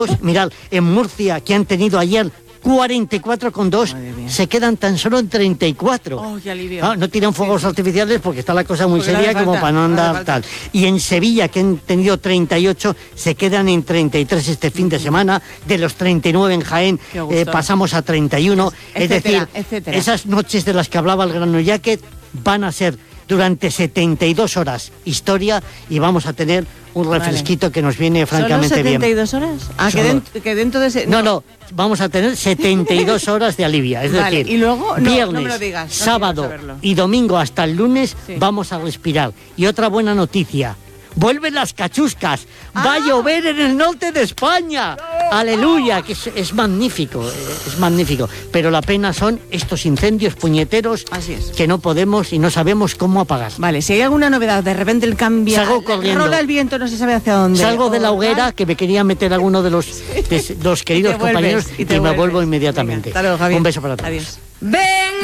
Mirad, en Murcia, que han tenido ayer 44,2, se quedan tan solo en 34. ¡Oh, qué alivio! No tiran fuegos artificiales porque está la cosa muy Porque seria falta, como para no andar tal. Y en Sevilla, que han tenido 38, se quedan en 33 este fin de semana. De los 39 en Jaén pasamos a 31. Etcétera, es decir, esas noches de las que hablaba el Grano Jacket van a ser durante 72 horas historia y vamos a tener un refresquito que nos viene francamente bien. ¿Solo 72 horas? Ah, que dentro de ese... No, vamos a tener 72 horas de alivia, es decir, y luego, viernes, no me lo digas, sábado y domingo hasta el lunes vamos a respirar. Y otra buena noticia, vuelven las cachuscas, va a llover en el norte de España. Aleluya, que es magnífico, pero la pena son estos incendios puñeteros que no podemos y no sabemos cómo apagar. Vale, si hay alguna novedad, de repente el cambio, salgo corriendo, rola el viento, no se sabe hacia dónde. Salgo de la hoguera, que me quería meter alguno de los queridos compañeros y me vuelvo inmediatamente. Venga, hasta luego, Javier. Un beso para todos. Adiós. Ven.